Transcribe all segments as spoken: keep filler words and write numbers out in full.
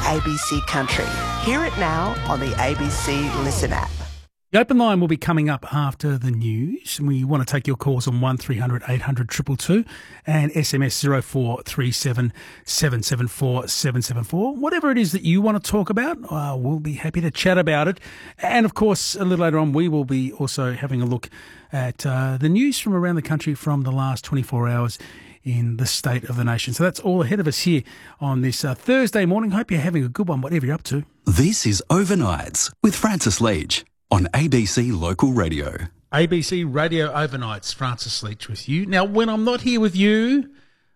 A B C Country. Hear it now on the A B C Listen app. The open line will be coming up after the news, and we want to take your calls on one three hundred eight hundred two two two and S M S zero four three seven seven seven four seven seven four. Whatever it is that you want to talk about, uh, we'll be happy to chat about it. And, of course, a little later on, we will be also having a look at uh, the news from around the country from the last twenty-four hours in the state of the nation. So that's all ahead of us here on this uh, Thursday morning. Hope you're having a good one, whatever you're up to. This is Overnights with Francis Leach on A B C Local Radio. A B C Radio Overnights, Francis Leach with you. Now, when I'm not here with you,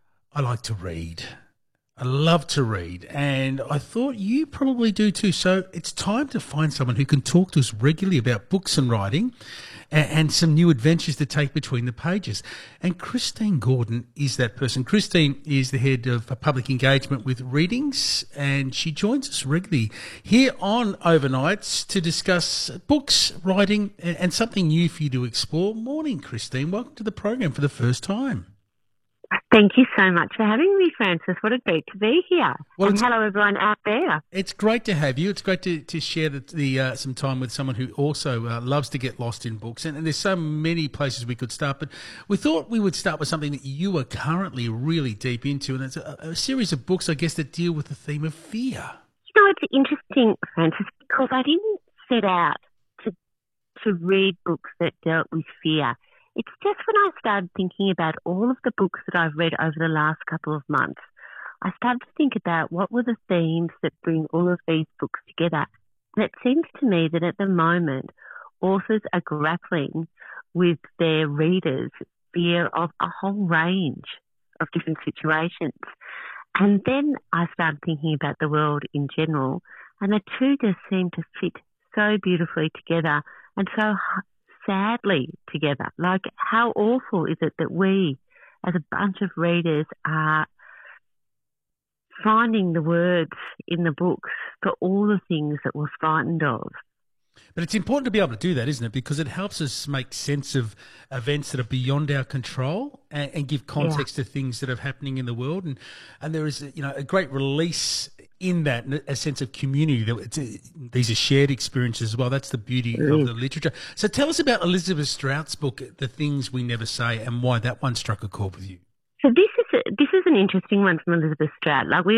I like to read. I love to read, and I thought you probably do too. So it's time to find someone who can talk to us regularly about books and writing and, and some new adventures to take between the pages. And Christine Gordon is that person. Christine is the head of public engagement with Readings, and she joins us regularly here on Overnights to discuss books, writing, and, and something new for you to explore. Morning, Christine. Welcome to the program for the first time. Thank you so much for having me, Francis. What a treat to be here. Well, and hello, everyone out there. It's great to have you. It's great to, to share the, the uh, some time with someone who also uh, loves to get lost in books. And, and there's so many places we could start, but we thought we would start with something that you are currently really deep into, and it's a, a series of books, I guess, that deal with the theme of fear. You know, it's interesting, Francis, because I didn't set out to to read books that dealt with fear. It's just when I started thinking about all of the books that I've read over the last couple of months, I started to think about what were the themes that bring all of these books together. And it seems to me that at the moment, authors are grappling with their readers' fear of a whole range of different situations. And then I started thinking about the world in general, and the two just seem to fit so beautifully together and so sadly together. Like, how awful is it that we, as a bunch of readers, are finding the words in the books for all the things that we're frightened of? But it's important to be able to do that, isn't it? Because it helps us make sense of events that are beyond our control and, and give context yeah. to things that are happening in the world. And and there is, you know, a great release in that, a sense of community. That it's a, these are shared experiences as well. That's the beauty mm. of the literature. So tell us about Elizabeth Strout's book, The Things We Never Say, and why that one struck a chord with you. So this is a, this is an interesting one from Elizabeth Strout. Like, we